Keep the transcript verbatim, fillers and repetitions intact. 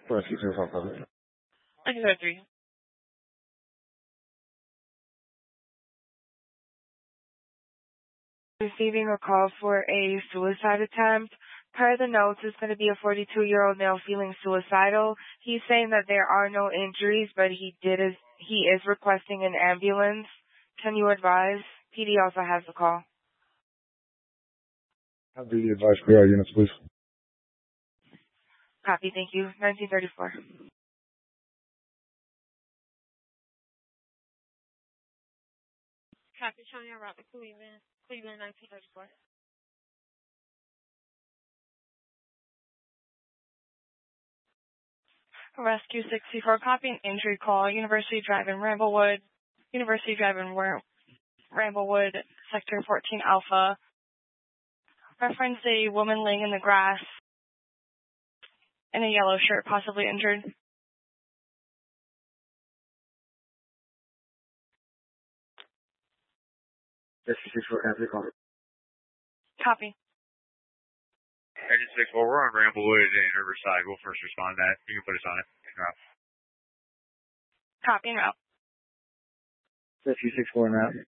Rescue two four five. I can go three. Receiving a call for a suicide attempt. Per the notes, it's going to be a forty-two-year-old male feeling suicidal. He's saying that there are no injuries, but he did is he is requesting an ambulance. Can you advise? P D also has the call. Have the advice for our units, please. Copy, thank you. nineteen thirty-four. Copy, showing you around Cleveland, Cleveland nineteen thirty-four. Rescue sixty-four, copying injury call, University Drive in Ramblewood, University Drive in Ramblewood, Sector fourteen Alpha. Reference a woman laying in the grass in a yellow shirt, possibly injured. Rescue sixty-four, can I call? Copy. Agent six four, we're on Ramblewood and Riverside. We'll first respond to that. You can put us on it. Copy and route. Rescue six four now.